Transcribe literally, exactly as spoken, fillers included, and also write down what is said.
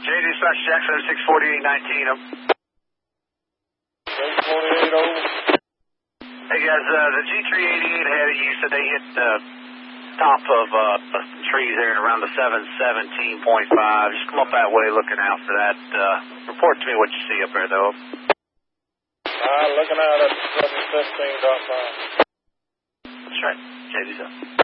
J D Dispatch Jackson six forty-eight nineteen. six forty-eight over. Hey guys, uh, the G three eighty-eight ahead of you said they hit the top of uh, trees there at around the seven seventeen point five. Just come up that way looking out for that. Uh, report to me what you see up there, though. Uh, looking out at seven fifteen point five. That's right. J D's up.